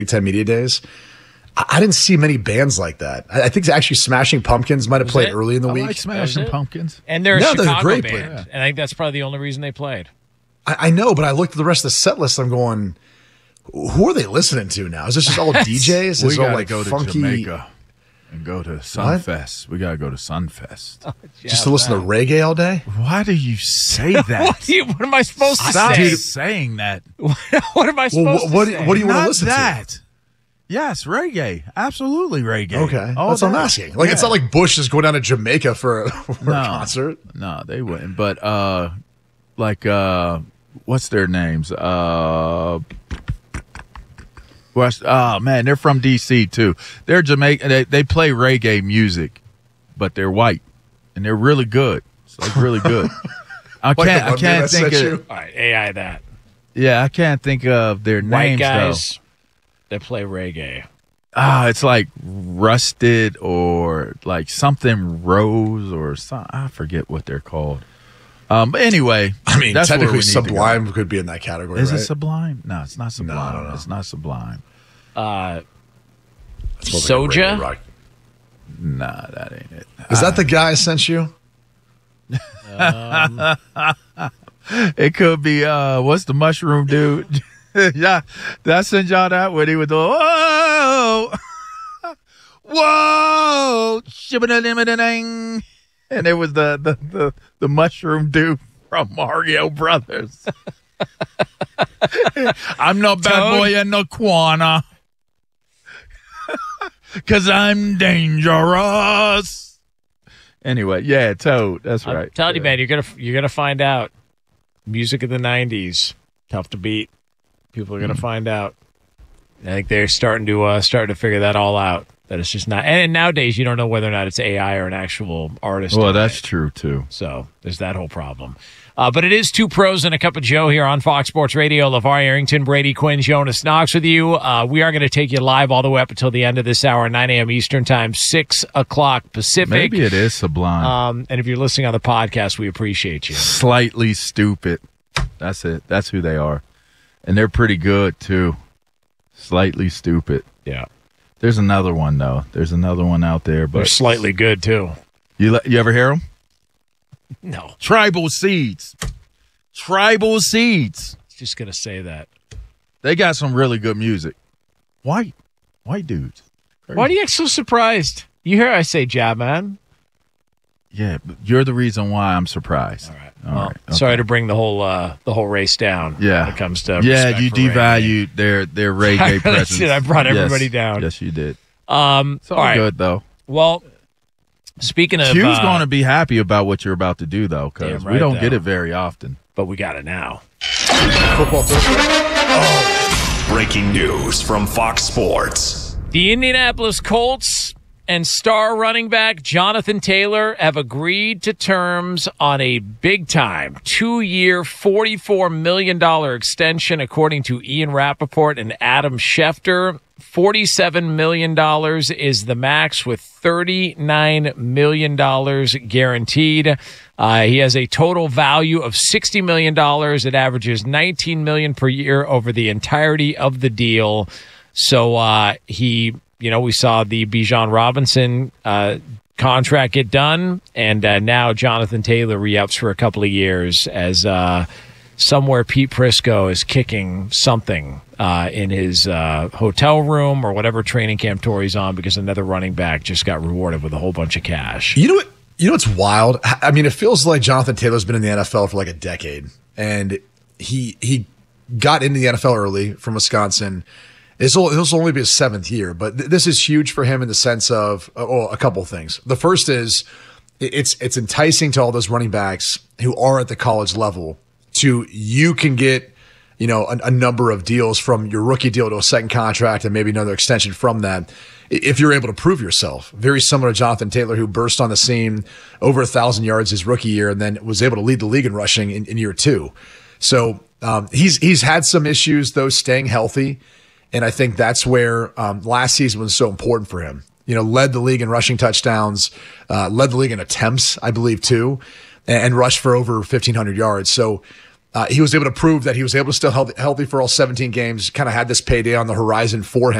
10 Media Days. I didn't see many bands like that. I think actually Smashing Pumpkins might have played early in the week. I like Smashing Pumpkins. And they're a Chicago great band. band. And I think that's probably the only reason they played. I know, but I looked at the rest of the set list. I'm going, who are they listening to now? Is this just all DJs? Is We all gotta like go to funky Jamaica and go to Sunfest. We gotta go to Sunfest. just to listen to reggae all day? Why do you say that? What am I supposed to Stop say? saying that. What am I supposed to say? What do you want Not to listen that. to? Yes, reggae. Absolutely reggae. Okay, All that's what I'm day. asking. Like, it's not like Bush is going down to Jamaica for a concert. No, they wouldn't. But what's their names? West. Oh man, they're from DC too. They're Jamaican. They play reggae music, but they're white and they're really good. It's like really good. I can't think of. All right, AI that. Yeah, I can't think of their White names guys that play reggae. though. It's like Rusted or like something Rose or some. I forget what they're called. But anyway, I mean, that's where we technically need to go. Sublime could be in that category, Is right? it Sublime? No, it's not Sublime. No. It's not Sublime. It's more like a Soja? reggae rock. Nah, that ain't it. Is that the guy I sent you? It could be what's the mushroom dude? Yeah, did I send y'all that when he was doing whoa, whoa, shibba-da-dim-a-da-ding. And it was the mushroom dude from Mario Brothers. I'm no bad boy in the corner, 'cause I'm dangerous. Anyway, yeah, Toad. That's right. I'm telling you, man, you're gonna find out. Music of the '90s, tough to beat. People are gonna find out. I think they're starting to figure that all out. That it's just not. And nowadays, you don't know whether or not it's AI or an actual artist. Well, that's true too. So there's that whole problem. But it is Two Pros and a Cup of Joe here on Fox Sports Radio. LeVar Arrington, Brady Quinn, Jonas Knox with you. We are going to take you live all the way up until the end of this hour, 9 a.m. Eastern Time, 6 o'clock Pacific. Maybe it is Sublime. And if you're listening on the podcast, we appreciate you. Slightly Stupid. That's it. That's who they are. And they're pretty good, too. Slightly Stupid. Yeah. There's another one, though. There's another one out there. But They're slightly good, too. You ever hear them? No. Tribal Seeds. Tribal Seeds. Just going to say that. They got some really good music. White dudes. Crazy. Why do you get so surprised? You hear I say jab, man. Yeah, but you're the reason why I'm surprised. All right. All right. Okay. Sorry to bring the whole race down. Yeah. When it comes to yeah, respect you for reggae. devalued their reggae presence. That's it. I brought everybody Yes. down. Yes, you did. It's All right. good though. Well, speaking of, Q's going to be happy about what you're about to do though, because Damn right, we don't though. get it very often. but we got it now. Football Thursday. Breaking news from Fox Sports. The Indianapolis Colts and star running back Jonathan Taylor have agreed to terms on a big-time 2-year, $44 million extension, according to Ian Rappaport and Adam Schefter. $47 million is the max, with $39 million guaranteed. He has a total value of $60 million. It averages $19 million per year over the entirety of the deal. So we saw the Bijan Robinson contract get done, and now Jonathan Taylor re-ups for a couple of years as somewhere Pete Prisco is kicking something in his hotel room or whatever training camp tour he's on, because another running back just got rewarded with a whole bunch of cash. You know what's wild? I mean, it feels like Jonathan Taylor's been in the NFL for like a decade, and he got into the NFL early from Wisconsin. This will only be his 7th year, but this is huge for him in the sense of a couple of things. The first is it's enticing to all those running backs who are at the college level you can get, a number of deals from your rookie deal to a second contract and maybe another extension from that if you're able to prove yourself. Very similar to Jonathan Taylor, who burst on the scene over 1,000 yards his rookie year and then was able to lead the league in rushing in year 2. So he's had some issues, though, staying healthy. And I think that's where last season was so important for him. Led the league in rushing touchdowns, led the league in attempts, I believe, too, and rushed for over 1,500 yards. So he was able to prove that he was able to still healthy for all 17 games, kind of had this payday on the horizon for him.